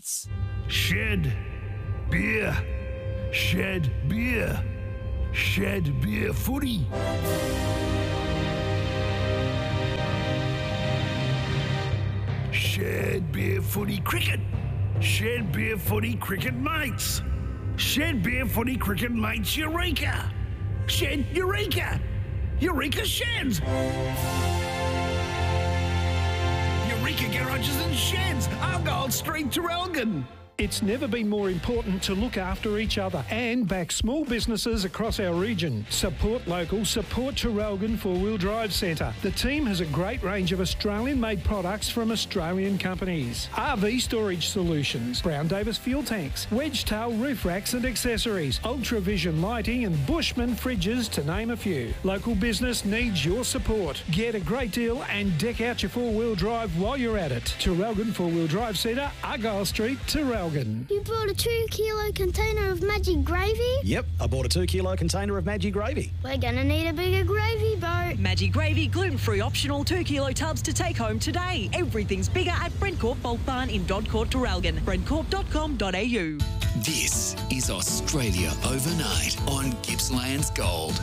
Sports. Shed Beer. Shed Beer. Shed Beer Footy. Shed Beer Footy Cricket. Shed Beer Footy Cricket Mates. Shed Beer Footy Cricket Mates Eureka. Shed Eureka. Eureka Sheds. Eureka Garages and Sheds. Argyle Street, Traralgon. It's never been more important to look after each other and back small businesses across our region. Support local, support Traralgon 4-Wheel Drive Centre. The team has a great range of Australian-made products from Australian companies. RV storage solutions, Brown Davis fuel tanks, wedge-tail roof racks and accessories, Ultravision lighting and Bushman fridges to name a few. Local business needs your support. Get a great deal and deck out your 4-wheel drive while you're at it. Traralgon 4-Wheel Drive Centre, Argyle Street, Traralgon. You bought a 2-kilo container of Magic Gravy? Yep, I bought a 2-kilo container of Magic Gravy. We're going to need a bigger gravy boat. Magic Gravy, gluten-free optional 2-kilo tubs to take home today. Everything's bigger at Brentcorp Bulk Barn in Dodcourt, Traralgon. Brentcorp.com.au. This is Australia Overnight on Gippsland's Gold.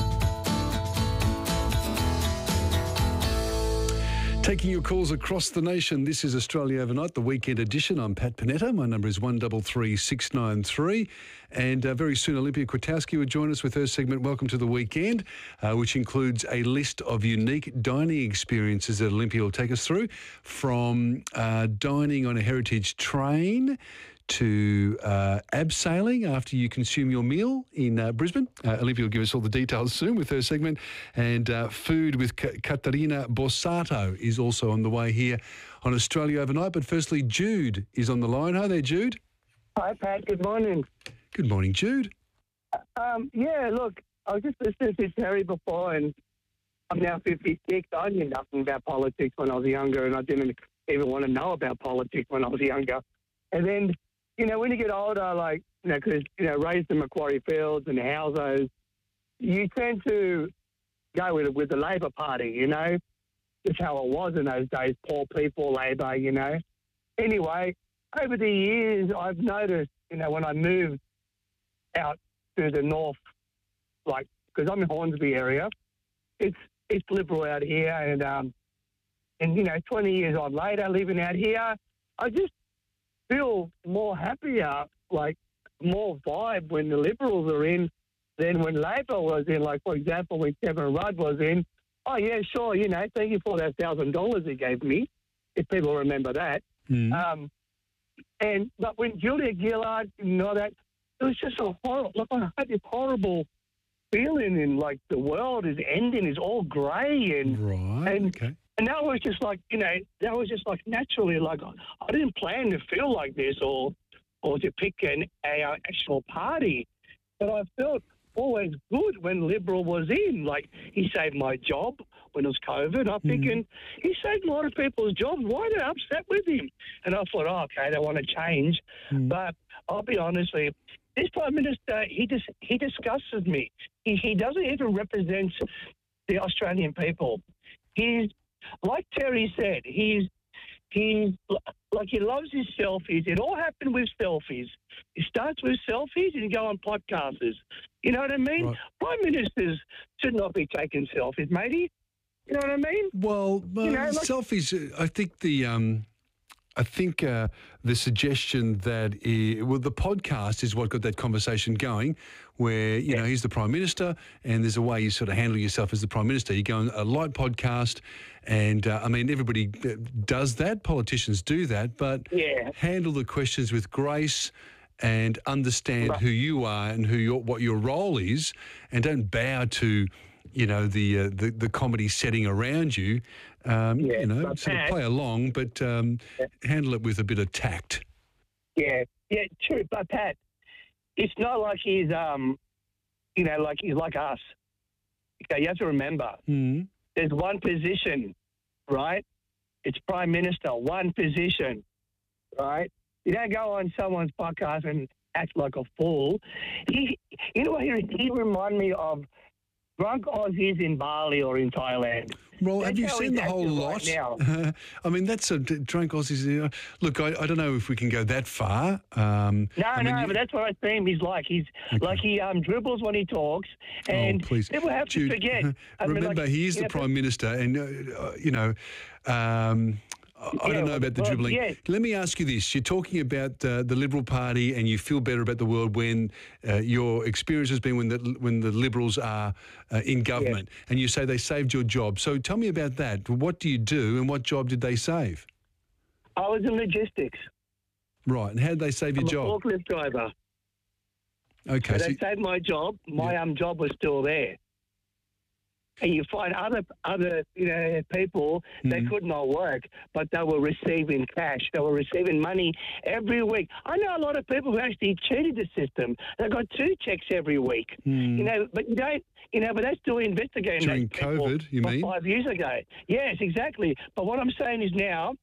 Taking your calls across the nation, this is Australia Overnight, the weekend edition. I'm Pat Panetta. My number is 133693. And very soon, Olympia Kwiatkowski will join us with her segment, Welcome to the Weekend, which includes a list of unique dining experiences that Olympia will take us through, from dining on a heritage train to abseiling after you consume your meal in Brisbane. Olympia will give us all the details soon with her segment. And food with Caterina Borsato is also on the way here on Australia Overnight. But firstly, Jude is on the line. Hi there, Jude. Hi, Pat. Good morning. Good morning, Jude. Yeah, look, I was just listening to Terry before, and I'm now 56. I knew nothing about politics when I was younger, and I didn't even want to know about politics when I was younger. And then, you know, when you get older, like, you know, because, you know, raised in Macquarie Fields and houses, you tend to go with the Labor Party, you know. That's how it was in those days, poor people, Labor, you know. Anyway, over the years, I've noticed, you know, when I moved out to the north, like, because I'm in Hornsby area, it's Liberal out here, and you know, 20 years on later, living out here, I just feel more happier, like more vibe when the Liberals are in than when Labor was in. Like, for example, when Kevin Rudd was in, oh, yeah, sure, you know, thank you for that $1,000 he gave me, if people remember that. But when Julia Gillard, you know, that, it was just a horrible, like, I had this horrible feeling in, like, the world is ending, it's all grey, and okay. And that was just like, you know, that was just like naturally, like, I didn't plan to feel like this or to pick an actual party. But I felt always good when Liberal was in. Like, he saved my job when it was COVID. I'm thinking, he saved a lot of people's jobs. Why are they upset with him? And I thought, oh, okay, they want to change. But I'll be honest with you, this Prime Minister, he disgusts me. He doesn't even represent the Australian people. He's, like Terry said, he's like, he loves his selfies. It all happened with selfies. It starts with selfies and you go on podcasters. You know what I mean? Right. Prime Ministers should not be taking selfies, matey. You know what I mean? Well, you know, like, selfies, I think the suggestion that the podcast is what got that conversation going, where, you know, he's the Prime Minister and there's a way you sort of handle yourself as the Prime Minister. You go on a light podcast and, I mean, everybody does that. Politicians do that, but handle the questions with grace and understand who you are and what your role is, and don't bow to, you know, the comedy setting around you. You know, sort of play along, but handle it with a bit of tact. Yeah, true. But Pat, it's not like he's, you know, like he's like us. Okay, you have to remember, there's one position, right? It's Prime Minister, one position, right? You don't go on someone's podcast and act like a fool. You know what? He reminded me of drunk Aussies in Bali or in Thailand. Well, That's have you how seen he's the whole acting lot? right now. I mean, that's a drunk Aussies. Look, I don't know if we can go that far. No, but that's what I think he's like. He's like he dribbles when he talks, and please. people have Jude, to forget. remember, he is the Prime Minister, and, I don't know about the dribbling. Yeah. Let me ask you this. You're talking about the Liberal Party and you feel better about the world when your experience has been when the Liberals are in government, and you say they saved your job. So tell me about that. What do you do and what job did they save? I was in logistics. Right. And how did they save your job? I'm a forklift driver. Okay. So they saved my job. My job was still there. And you find other people, they could not work, but they were receiving cash. They were receiving money every week. I know a lot of people who actually cheated the system. They got 2 checks every week. But you don't, but they're still investigating during those people COVID, you mean? 5 years ago. Yes, exactly. But what I'm saying is now,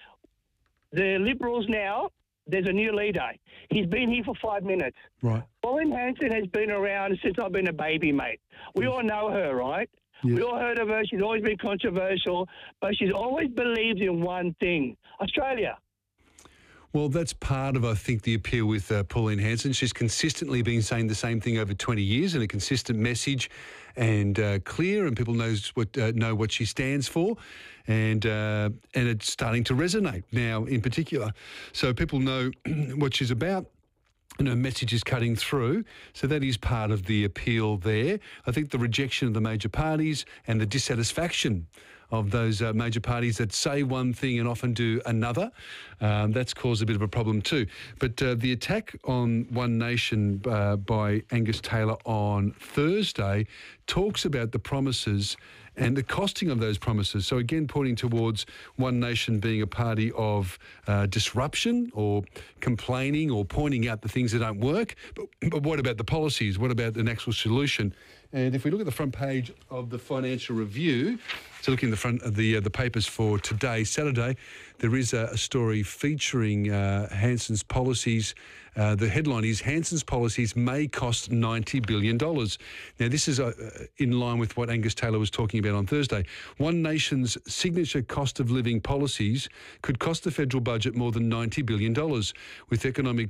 the Liberals now, there's a new leader. He's been here for 5 minutes. Right. Pauline Hanson has been around since I've been a baby, mate. We all know her, right? Yes. We all heard of her. She's always been controversial, but she's always believed in one thing: Australia. Well, that's part of, I think, the appeal with Pauline Hanson. She's consistently been saying the same thing over 20 years, and a consistent message, and clear, and people know what she stands for, and it's starting to resonate now, in particular. So people know what she's about. And her message is cutting through. So that is part of the appeal there. I think the rejection of the major parties and the dissatisfaction of those major parties that say one thing and often do another, that's caused a bit of a problem too. But the attack on One Nation by Angus Taylor on Thursday talks about the promises and the costing of those promises. So again, pointing towards One Nation being a party of disruption or complaining or pointing out the things that don't work. But what about the policies? What about an actual solution? And if we look at the front page of the Financial Review, so looking at the front of the papers for today, Saturday, there is a story featuring Hanson's policies. The headline is Hanson's policies may cost $90 billion. Now, this is in line with what Angus Taylor was talking about on Thursday. One Nation's signature cost of living policies could cost the federal budget more than $90 billion, with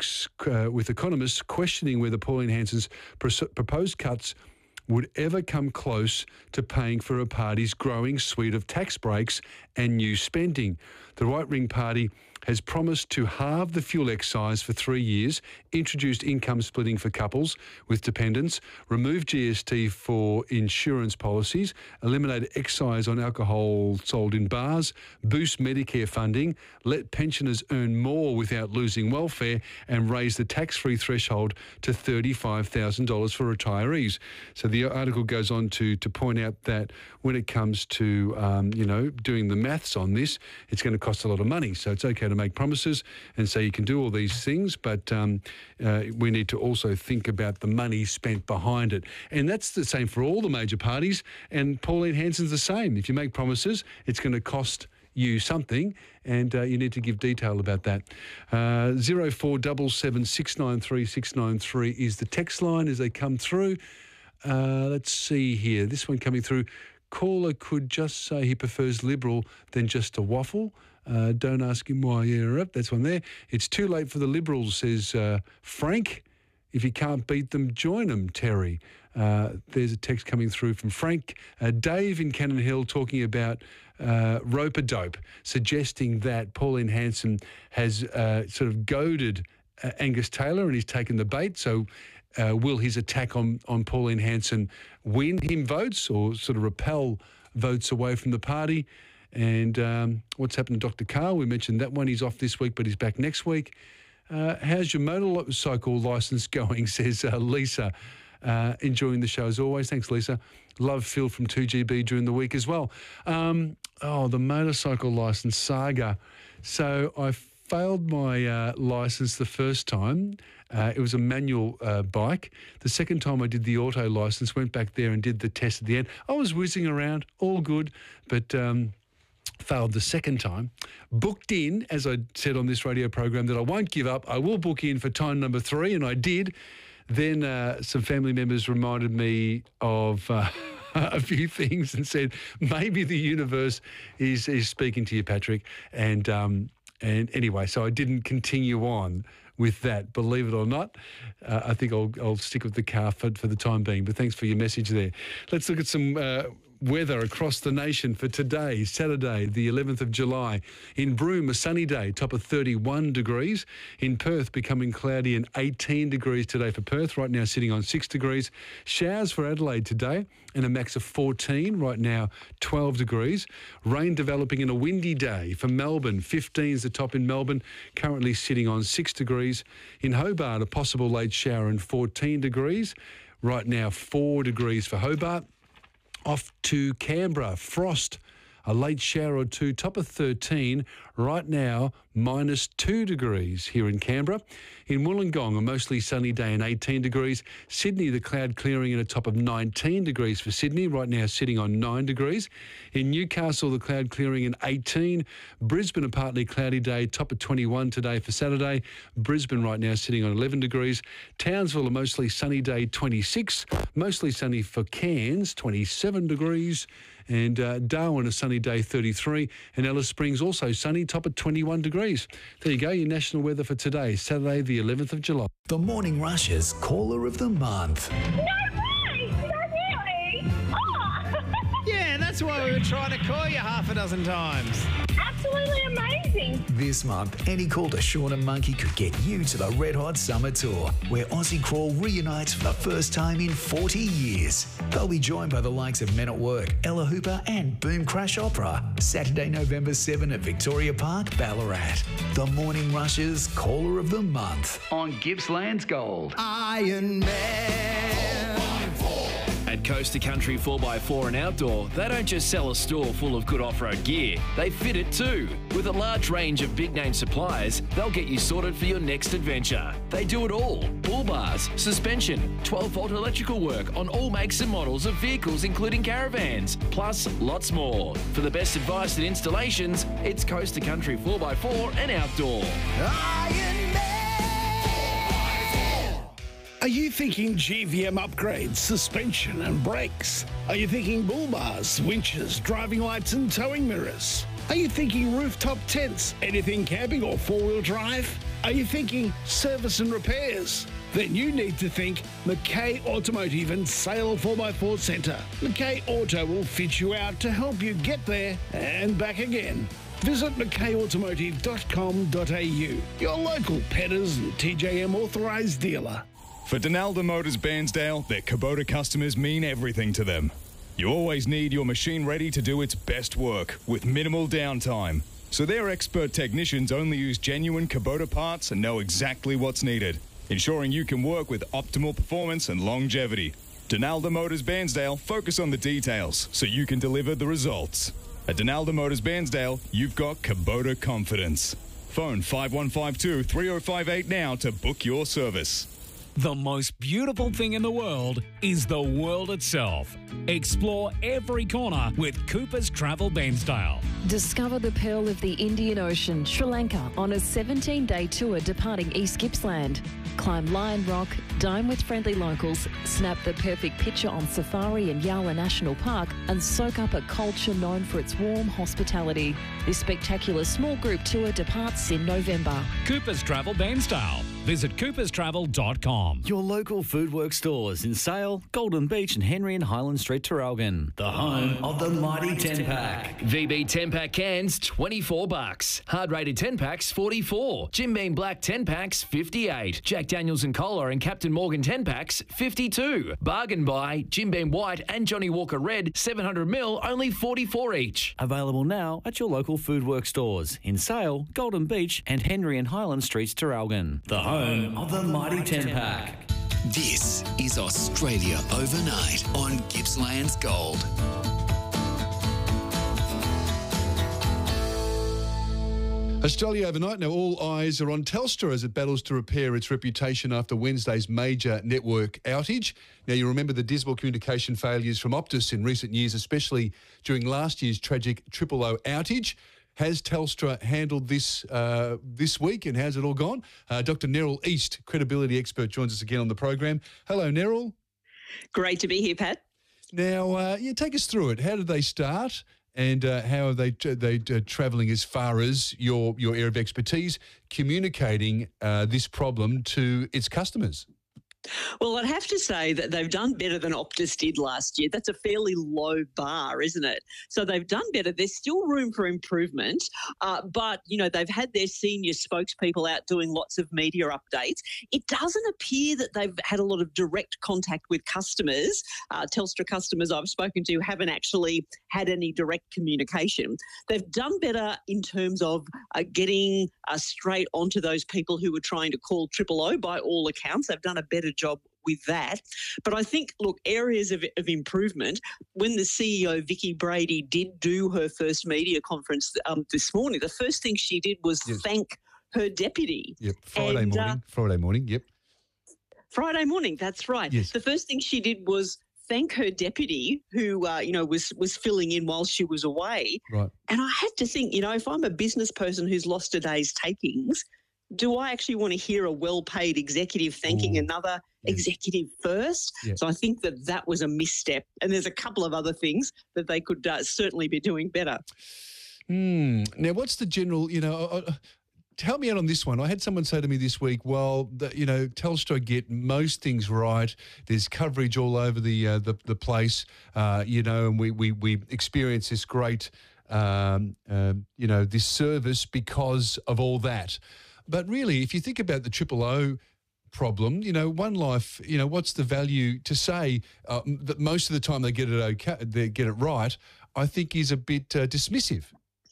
economists questioning whether Pauline Hanson's proposed cuts would ever come close to paying for a party's growing suite of tax breaks and new spending. The right-wing party has promised to halve the fuel excise for 3 years, introduced income splitting for couples with dependents, remove GST for insurance policies, eliminate excise on alcohol sold in bars, boost Medicare funding, let pensioners earn more without losing welfare, and raise the tax-free threshold to $35,000 for retirees. So the article goes on to point out that when it comes to, doing the maths on this, it's going to cost a lot of money. So it's okay to make promises and say you can do all these things, but we need to also think about the money spent behind it. And that's the same for all the major parties, and Pauline Hanson's the same. If you make promises, it's going to cost you something, and you need to give detail about that. 0477 693 693 is the text line as they come through. Let's see here. This one coming through. Caller could just say he prefers Liberal than just a waffle. Don't ask him why. Yeah, that's one there. It's too late for the Liberals, says Frank. If you can't beat them, join them, Terry. There's a text coming through from Frank. Dave in Cannon Hill talking about rope-a-dope, suggesting that Pauline Hanson has sort of goaded Angus Taylor and he's taken the bait. So will his attack on Pauline Hanson win him votes or sort of repel votes away from the party? And what's happened to Dr. Carr? We mentioned that one. He's off this week, but he's back next week. How's your motorcycle licence going, says Lisa. Enjoying the show as always. Thanks, Lisa. Love Phil from 2GB during the week as well. The motorcycle licence saga. So I failed my licence the first time. It was a manual bike. The second time I did the auto licence, went back there and did the test at the end. I was whizzing around, all good, but failed the second time. Booked in, as I said on this radio program, that I won't give up. I will book in for time number 3, and I did. Then some family members reminded me of a few things and said maybe the universe is speaking to you, Patrick. And anyway, so I didn't continue on with that, believe it or not. I think I'll stick with the car for the time being, but thanks for your message there. Let's look at some weather across the nation for today, Saturday, the 11th of July. In Broome, a sunny day, top of 31 degrees. In Perth, becoming cloudy and 18 degrees today for Perth, right now sitting on 6 degrees. Showers for Adelaide today and a max of 14, right now 12 degrees. Rain developing in a windy day for Melbourne, 15 is the top in Melbourne, currently sitting on 6 degrees. In Hobart, a possible late shower and 14 degrees, right now 4 degrees for Hobart. Off to Canberra, frost, a late shower or two, top of 13, right now minus 2 degrees here in Canberra. In Wollongong, a mostly sunny day and 18 degrees. Sydney, the cloud clearing and a top of 19 degrees for Sydney, right now sitting on 9 degrees. In Newcastle, the cloud clearing and 18. Brisbane, a partly cloudy day, top of 21 today for Saturday. Brisbane right now sitting on 11 degrees. Townsville, a mostly sunny day, 26. Mostly sunny for Cairns, 27 degrees. And Darwin, a sunny day, 33. And Alice Springs, also sunny, top at 21 degrees. There you go, your national weather for today, Saturday, the 11th of July. The Morning Rush's Caller of the Month. No way! That's really? Oh! Yeah, that's why we were trying to call you half a dozen times. Absolutely amazing. This month, any call to Sean and Monkey could get you to the Red Hot Summer Tour, where Aussie Crawl reunites for the first time in 40 years. They'll be joined by the likes of Men at Work, Ella Hooper and Boom Crash Opera, Saturday, November 7 at Victoria Park, Ballarat. The Morning Rush's Caller of the Month on Gippsland's Gold. Iron Man. At Coast to Country 4x4 and Outdoor, they don't just sell a store full of good off-road gear, they fit it too. With a large range of big-name suppliers, they'll get you sorted for your next adventure. They do it all: bull bars, suspension, 12-volt electrical work on all makes and models of vehicles including caravans, plus lots more. For the best advice and installations, it's Coast to Country 4x4 and Outdoor. Iron Man. Are you thinking GVM upgrades, suspension and brakes? Are you thinking bull bars, winches, driving lights and towing mirrors? Are you thinking rooftop tents, anything camping or four-wheel drive? Are you thinking service and repairs? Then you need to think McKay Automotive and Sale 4x4 Centre. McKay Auto will fit you out to help you get there and back again. Visit mckayautomotive.com.au, your local Petters and TJM authorised dealer. For Donalda Motors Bairnsdale, their Kubota customers mean everything to them. You always need your machine ready to do its best work with minimal downtime. So their expert technicians only use genuine Kubota parts and know exactly what's needed, ensuring you can work with optimal performance and longevity. Donalda Motors Bairnsdale focus on the details so you can deliver the results. At Donalda Motors Bairnsdale, you've got Kubota confidence. Phone 5152 3058 now to book your service. The most beautiful thing in the world is the world itself. Explore every corner with Cooper's Travel Bairnsdale. Discover the pearl of the Indian Ocean, Sri Lanka, on a 17-day tour departing East Gippsland. Climb Lion Rock, dine with friendly locals, snap the perfect picture on safari in Yala National Park, and soak up a culture known for its warm hospitality. This spectacular small group tour departs in November. Cooper's Travel Bairnsdale. Visit cooperstravel.com. Your local Foodworks stores in Sale, Golden Beach and Henry and Highland Street, Traralgon. The home of the mighty 10-pack. VB 10-pack cans, $24. Hard-rated 10-packs, $44. Jim Beam Black 10-packs, $58. Jack Daniels and Cola and Captain Morgan 10-packs, $52. Bargain buy, Jim Beam White and Johnny Walker Red, 700ml, only $44 each. Available now at your local Foodworks stores in Sale, Golden Beach and Henry and Highland Streets, Traralgon. The home of the mighty 10-pack. This is Australia Overnight on Gippsland's Gold. Australia Overnight. Now all eyes are on Telstra as it battles to repair its reputation after Wednesday's major network outage. Now you remember the dismal communication failures from Optus in recent years, especially during last year's tragic 000 outage. Has Telstra handled this this week, and how's it all gone? Dr. Neril East, credibility expert, joins us again on the program. Hello, Neril. Great to be here, Pat. Now, take us through it. How did they start? And how are they travelling as far as your area of expertise, communicating this problem to its customers? Well, I'd have to say that they've done better than Optus did last year. That's a fairly low bar, isn't it? So they've done better. There's still room for improvement, but, they've had their senior spokespeople out doing lots of media updates. It doesn't appear that they've had a lot of direct contact with customers. Telstra customers I've spoken to haven't actually had any direct communication. They've done better in terms of getting straight onto those people who were trying to call 000 by all accounts. They've done a better job with that. But I think, look, areas of improvement, when the CEO, Vicky Brady, did do her first media conference this morning, the first thing she did was thank her deputy. Yep, Friday morning, yep. Friday morning, that's right. Yes. The first thing she did was thank her deputy who, was filling in while she was away. Right. And I had to think, if I'm a business person who's lost a day's takings, do I actually want to hear a well-paid executive thanking another executive first? Yeah. So I think that was a misstep. And there's a couple of other things that they could certainly be doing better. Now, what's the general, help me out on this one. I had someone say to me this week, well, Telstra get most things right. There's coverage all over the place, and we experience this great, this service because of all that. But really, if you think about the 000 problem, One Life, what's the value to say that most of the time they get it okay, they get it right, I think is a bit dismissive.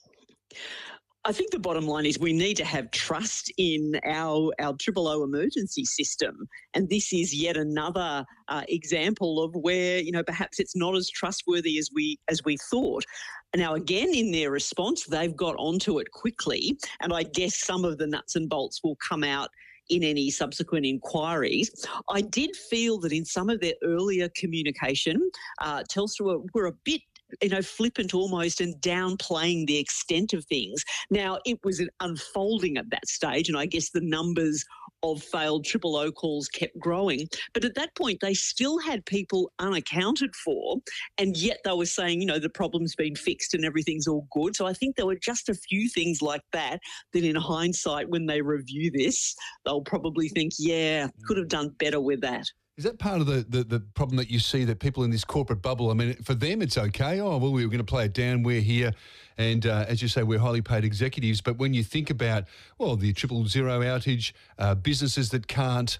I think the bottom line is we need to have trust in our 000 emergency system. And this is yet another example of where, perhaps it's not as trustworthy as we thought. Now, again, in their response, they've got onto it quickly. And I guess some of the nuts and bolts will come out in any subsequent inquiries. I did feel that in some of their earlier communication, Telstra were a bit flippant almost and downplaying the extent of things. Now, it was an unfolding at that stage, and I guess the numbers of failed 000 calls kept growing. But at that point, they still had people unaccounted for, and yet they were saying, the problem's been fixed and everything's all good. So I think there were just a few things like that in hindsight, when they review this, they'll probably think, could have done better with that. Is that part of the problem that you see, that people in this corporate bubble, I mean, for them it's okay. Oh, well, we were going to play it down. We're here. And as you say, we're highly paid executives. But when you think about, the 000 outage, businesses that can't,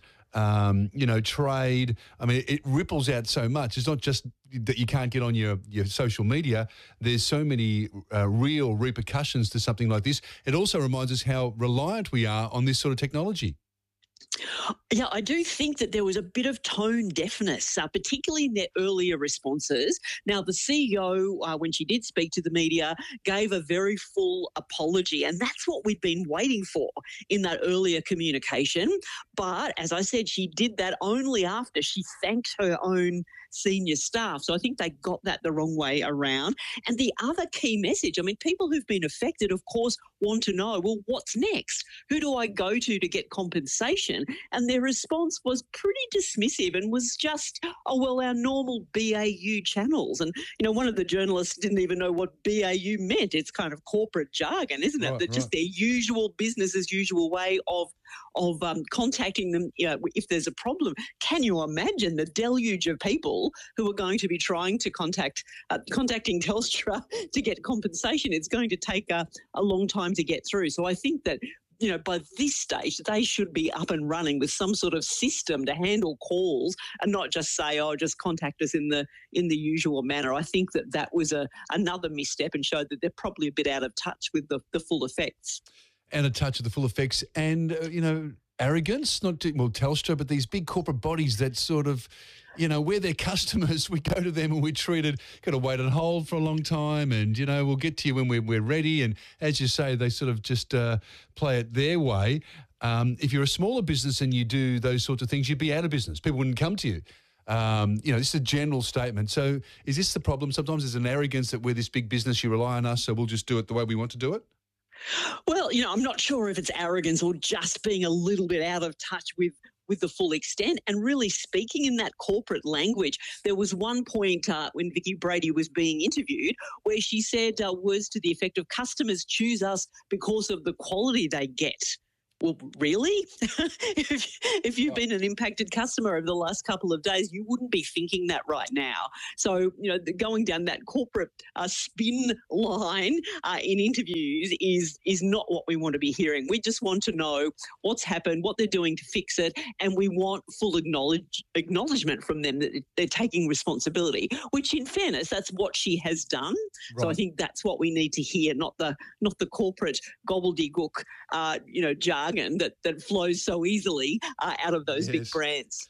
trade, I mean, it ripples out so much. It's not just that you can't get on your social media. There's so many real repercussions to something like this. It also reminds us how reliant we are on this sort of technology. Yeah, I do think that there was a bit of tone deafness, particularly in their earlier responses. Now, the CEO, when she did speak to the media, gave a very full apology, and that's what we'd been waiting for in that earlier communication. But as I said, she did that only after she thanked her own senior staff. So I think they got that the wrong way around. And the other key message, I mean, people who've been affected, of course, want to know, well, what's next? Who do I go to get compensation? And their response was pretty dismissive and was just, our normal BAU channels. And, one of the journalists didn't even know what BAU meant. It's kind of corporate jargon, isn't it? That just their usual business as usual way of contacting them if there's a problem. Can you imagine the deluge of people who are going to be trying to contacting Telstra to get compensation? It's going to take a long time to get through. So I think that by this stage, they should be up and running with some sort of system to handle calls and not just say, just contact us in the usual manner. I think that was another misstep and showed that they're probably a bit out of touch with the full effects. And a touch of the full effects and, arrogance, not to, Telstra, but these big corporate bodies that sort of, we're their customers. We go to them and we're treated, got to wait and hold for a long time and, we'll get to you when we're ready. And as you say, they sort of just play it their way. If you're a smaller business and you do those sorts of things, you'd be out of business. People wouldn't come to you. This is a general statement. So is this the problem? Sometimes there's an arrogance that we're this big business, you rely on us, so we'll just do it the way we want to do it? Well, I'm not sure if it's arrogance or just being a little bit out of touch with the full extent and really speaking in that corporate language. There was one point when Vicky Brady was being interviewed where she said words to the effect of customers choose us because of the quality they get. Well, really? if you've been an impacted customer over the last couple of days, you wouldn't be thinking that right now. So, going down that corporate spin line in interviews is not what we want to be hearing. We just want to know what's happened, what they're doing to fix it, and we want full acknowledgement from them that they're taking responsibility, which in fairness, that's what she has done. Right. So I think that's what we need to hear, not the corporate gobbledygook, jargon that flows so easily out of those big brands.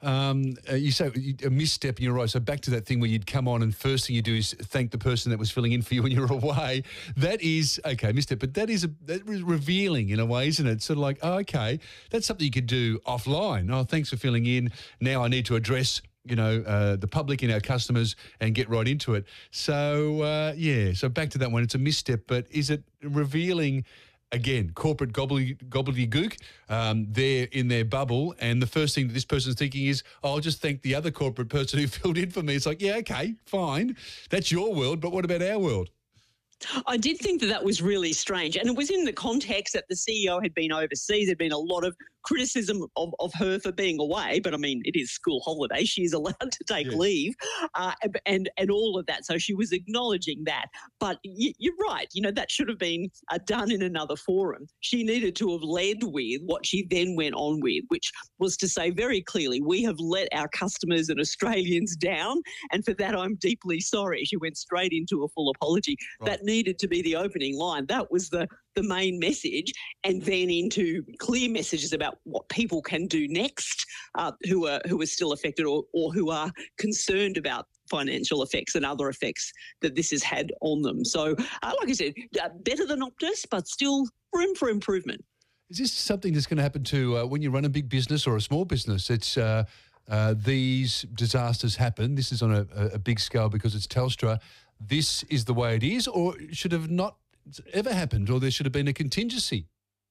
You say a misstep, and you're right. So back to that thing where you'd come on and first thing you do is thank the person that was filling in for you when you were away. That is, okay, misstep, but that is revealing in a way, isn't it? Sort of like, oh, okay, that's something you could do offline. Oh, thanks for filling in. Now I need to address the public and our customers and get right into it. So, so back to that one. It's a misstep, but is it revealing? Again, corporate gobbledygook, they're in their bubble, and the first thing that this person's thinking is, I'll just thank the other corporate person who filled in for me. It's like, yeah, okay, fine. That's your world, but what about our world? I did think that was really strange, and it was in the context that the CEO had been overseas. There'd been a lot of criticism of her for being away, but I mean, it is school holiday. She is allowed to take leave and all of that. So she was acknowledging that. But you're right. That should have been done in another forum. She needed to have led with what she then went on with, which was to say very clearly, we have let our customers and Australians down, and for that I'm deeply sorry. She went straight into a full apology. Right. That needed to be the opening line. That was the main message, and then into clear messages about what people can do next who are still affected or who are concerned about financial effects and other effects that this has had on them. So, like I said, better than Optus, but still room for improvement. Is this something that's going to happen to when you run a big business or a small business? It's these disasters happen. This is on a big scale because it's Telstra. This is the way it is, or should have not ever happened, or there should have been a contingency?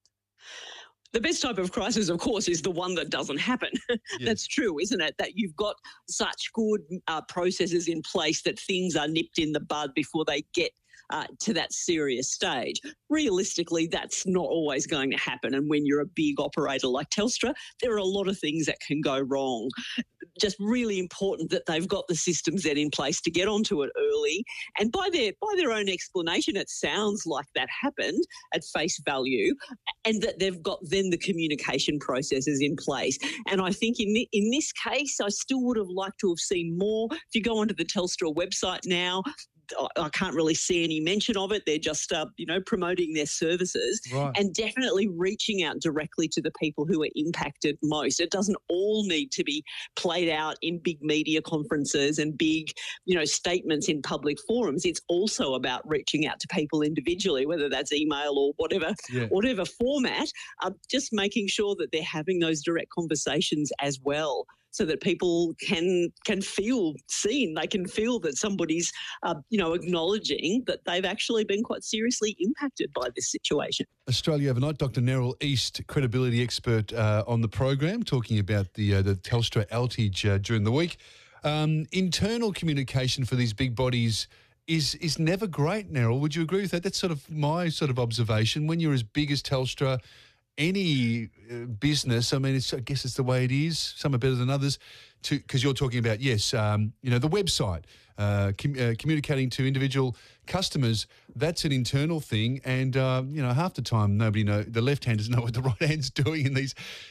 The best type of crisis, of course, is the one that doesn't happen. Yes. That's true, isn't it? That you've got such good processes in place that things are nipped in the bud before they get to that serious stage. Realistically, that's not always going to happen. And when you're a big operator like Telstra, there are a lot of things that can go wrong. Just really important that they've got the systems then in place to get onto it early. And by their own explanation, it sounds like that happened at face value, and that they've got then the communication processes in place. And I think in this case, I still would have liked to have seen more. If you go onto the Telstra website now, I can't really see any mention of it. They're just, promoting their services, right, and definitely reaching out directly to the people who are impacted most. It doesn't all need to be played out in big media conferences and big, statements in public forums. It's also about reaching out to people individually, whether that's email or whatever format, just making sure that they're having those direct conversations as well, so that people can feel seen. They can feel that somebody's, acknowledging that they've actually been quite seriously impacted by this situation. Australia Overnight, Dr. Neril East, credibility expert on the program, talking about the Telstra outage during the week. Internal communication for these big bodies is never great, Neril. Would you agree with that? That's sort of my sort of observation. When you're as big as Telstra, any business, I mean, I guess it's the way it is. Some are better than others, because you're talking about, the website, communicating to individual customers. That's an internal thing, and half the time the left-handers know what the right hand's doing in these.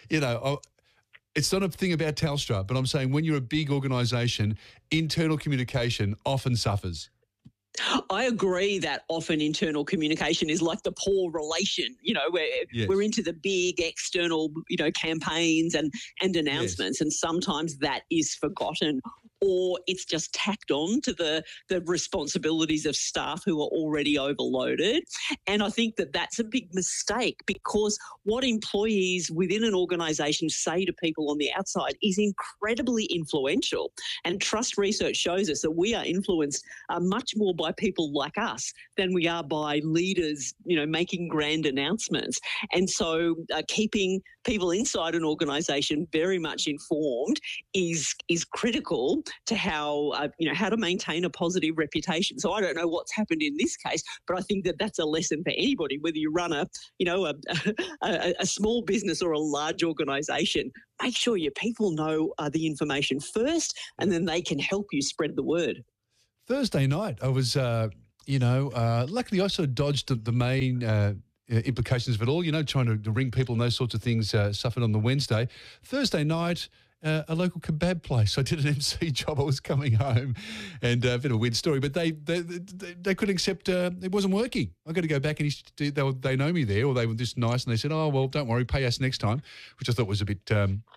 It's not a thing about Telstra, but I'm saying when you're a big organisation, internal communication often suffers. I agree that often internal communication is like the poor relation, where we're into the big external, campaigns and announcements, and sometimes that is forgotten or it's just tacked on to the responsibilities of staff who are already overloaded. And I think that that's a big mistake, because what employees within an organisation say to people on the outside is incredibly influential. And trust research shows us that we are influenced much more by people like us than we are by leaders, making grand announcements. And so keeping people inside an organisation very much informed is critical to how to maintain a positive reputation. So I don't know what's happened in this case, but I think that that's a lesson for anybody, whether you run a small business or a large organisation. Make sure your people know the information first, and then they can help you spread the word. Thursday night, I was, luckily I sort of dodged the main implications of it all, trying to ring people and those sorts of things suffered on the Wednesday. Thursday night, a local kebab place. I did an MC job. I was coming home, and a bit of a weird story, but they couldn't accept, it wasn't working. I got to go back, and they know me there, or they were just nice, and they said, oh, well, don't worry, pay us next time, which I thought was a bit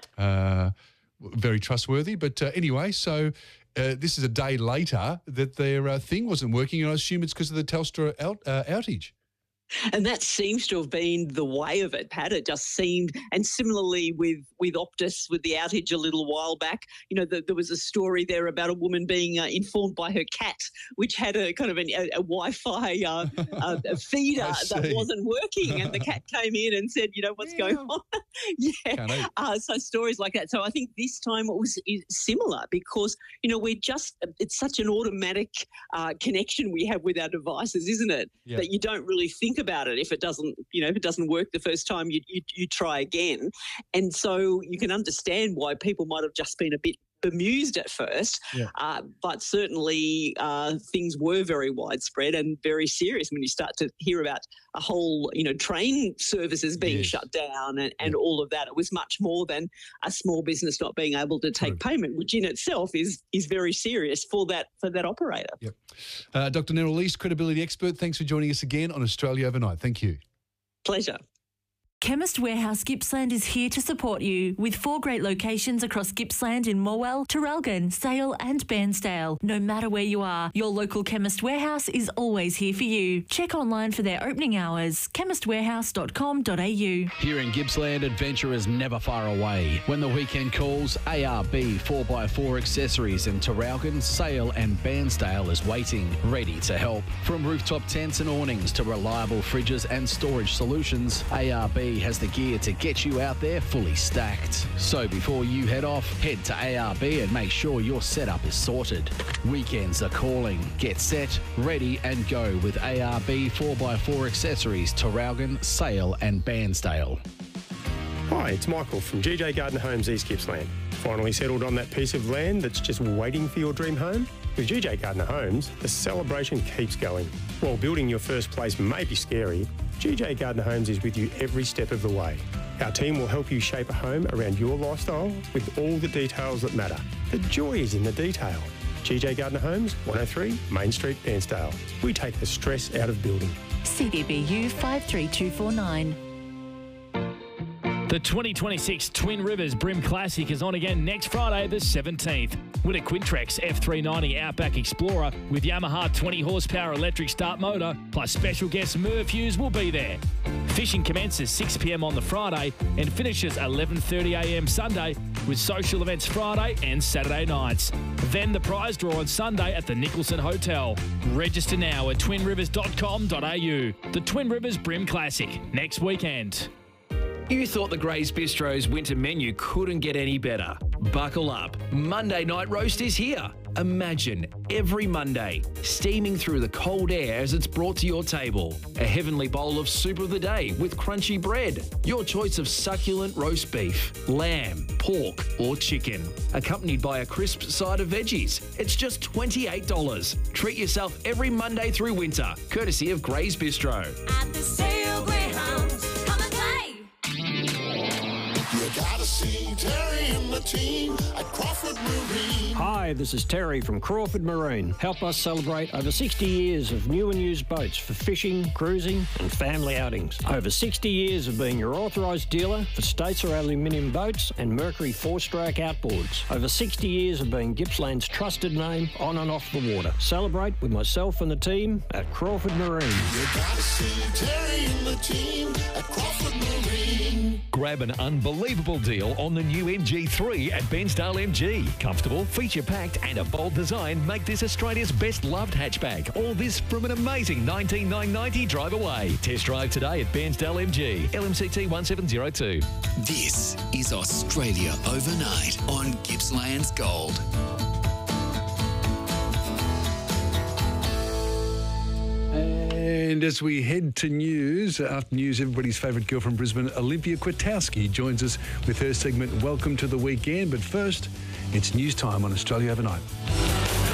very trustworthy. But anyway, so this is a day later that their thing wasn't working, and I assume it's because of the Telstra outage. And that seems to have been the way of it, Pat. It just seemed, and similarly with Optus, with the outage a little while back, there was a story there about a woman being informed by her cat, which had a kind of a Wi-Fi feeder that wasn't working, and the cat came in and said, what's going on? So stories like that. So I think this time it was similar, because, it's such an automatic connection we have with our devices, isn't it? Yeah. That you don't really think about it if it doesn't work the first time. You try again, and so you can understand why people might have just been a bit bemused at first. But certainly things were very widespread and very serious when you start to hear about a whole train services being shut down and all of that. It was much more than a small business not being able to take payment, which in itself is very serious for that operator. Dr. Neril East, credibility expert, thanks for joining us again on Australia Overnight. Thank you. Pleasure. Chemist Warehouse Gippsland is here to support you with 4 great locations across Gippsland in Morwell, Traralgon, Sale and Bairnsdale. No matter where you are, your local Chemist Warehouse is always here for you. Check online for their opening hours, chemistwarehouse.com.au. Here in Gippsland, adventure is never far away. When the weekend calls, ARB 4x4 Accessories in Traralgon, Sale and Bairnsdale is waiting, ready to help. From rooftop tents and awnings to reliable fridges and storage solutions, ARB has the gear to get you out there fully stacked. So before you head off, head to ARB and make sure your setup is sorted. Weekends are calling. Get set, ready and go with ARB 4x4 Accessories, Traralgon, Sale and Bairnsdale. Hi, it's Michael from GJ Gardner Homes East Gippsland. Finally settled on that piece of land that's just waiting for your dream home? With GJ Gardner Homes, the celebration keeps going. While building your first place may be scary, GJ Gardner Homes is with you every step of the way. Our team will help you shape a home around your lifestyle with all the details that matter. The joy is in the detail. GJ Gardner Homes, 103 Main Street, Bairnsdale. We take the stress out of building. CDBU 53249. The 2026 Twin Rivers Brim Classic is on again next Friday, the 17th. With a Quintrex F390 Outback Explorer with Yamaha 20 horsepower electric start motor, plus special guest Merv Hughes will be there. Fishing commences 6 p.m. on the Friday and finishes 11:30 a.m. Sunday, with social events Friday and Saturday nights. Then the prize draw on Sunday at the Nicholson Hotel. Register now at twinrivers.com.au. The Twin Rivers Brim Classic, next weekend. You thought the Grays Bistro's winter menu couldn't get any better. Buckle up. Monday Night Roast is here. Imagine every Monday steaming through the cold air as it's brought to your table. A heavenly bowl of soup of the day with crunchy bread. Your choice of succulent roast beef, lamb, pork or chicken. Accompanied by a crisp side of veggies. It's just $28. Treat yourself every Monday through winter, courtesy of Grays Bistro. At the Sale Greyhounds, come and play. gotta see Terry and the team at Crawford Marine. Hi, this is Terry from Crawford Marine. Help us celebrate over 60 years of new and used boats for fishing, cruising and family outings. Over 60 years of being your authorised dealer for Statesar aluminium boats and Mercury 4-stroke outboards. Over 60 years of being Gippsland's trusted name on and off the water. Celebrate with myself and the team at Crawford Marine. You gotta see Terry and the team at Crawford Marine. Grab an unbelievable deal on the new MG3 at Bensdale MG. Comfortable, feature-packed and a bold design make this Australia's best loved hatchback. All this from an amazing $19,990 drive away. Test drive today at Bensdale MG. LMCT 1702. This is Australia Overnight on Gippsland's Gold. And as we head to news, after news, everybody's favourite girl from Brisbane, Olympia Kwiatkowski, joins us with her segment Welcome to the Weekend. But first, it's news time on Australia Overnight.